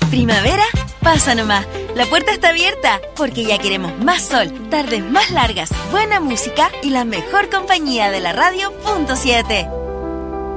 ¿Primavera? Pasa nomás. La puerta está abierta porque ya queremos más sol, tardes más largas, buena música y la mejor compañía de la radio. Punto 7.